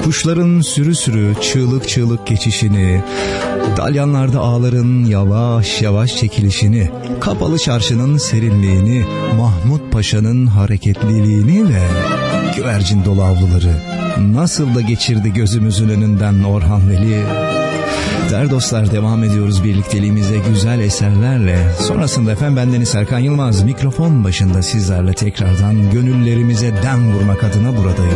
kuşların sürü sürü çığlık çığlık geçişini, dalyanlarda ağların yavaş yavaş çekilişini, kapalı çarşının serinliğini, Mahmut Paşa'nın hareketliliğini ve güvercin dolu avluları nasıl da geçirdi gözümüzün önünden Orhan Veli. Değerli dostlar, devam ediyoruz birlikteliğimize güzel eserlerle. Sonrasında efendim bendeniz Serkan Yılmaz, mikrofon başında sizlerle tekrardan gönüllerimize dem vurmak adına buradayım.